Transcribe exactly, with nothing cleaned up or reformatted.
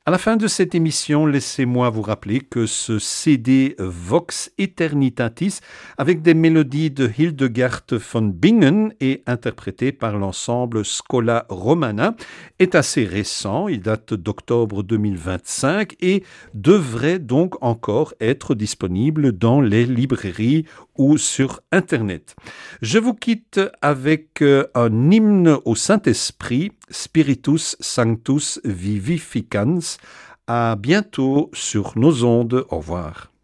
À la fin de cette émission, laissez-moi vous rappeler que ce C D Vox Eternitatis, avec des mélodies de Hildegard von Bingen et interprété par l'ensemble Schola Romana, est assez récent. Il date d'octobre deux mille vingt-cinq et devrait donc encore être disponible dans les librairies ou sur Internet. Je vous quitte avec un hymne au Saint-Esprit, Spiritus Sanctus Vivificans. À bientôt sur nos ondes. Au revoir.